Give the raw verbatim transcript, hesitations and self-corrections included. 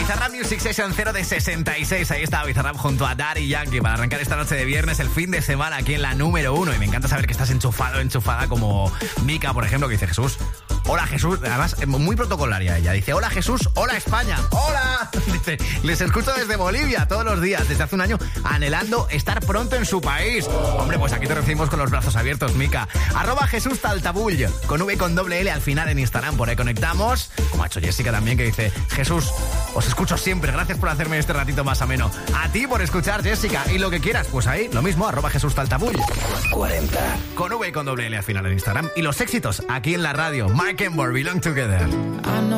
Bizarrap Music Session cero de sesenta y seis. Ahí está Bizarrap junto a Daddy Yankee para arrancar esta noche de viernes, el fin de semana aquí en la número uno. Y me encanta saber que estás enchufado, enchufada como Mika, por ejemplo, que dice: Jesús, hola Jesús. Además, muy protocolaria ella. Dice: hola Jesús, hola España, hola. Dice: les escucho desde Bolivia todos los días, desde hace un año, anhelando estar pronto en su país. Hombre, pues aquí te recibimos con los brazos abiertos, Mika. Arroba Jesús Taltabull, con V y con doble L al final en Instagram. Por ahí conectamos, como ha hecho Jessica también, que dice: Jesús, os escucho siempre, gracias por hacerme este ratito más ameno. A ti por escuchar, Jessica, y lo que quieras, pues ahí, lo mismo, arroba Jesús Taltabull. cuarenta. Con V y con doble L al final en Instagram. Y los éxitos aquí en la radio. Mark and Moore, Belong Together.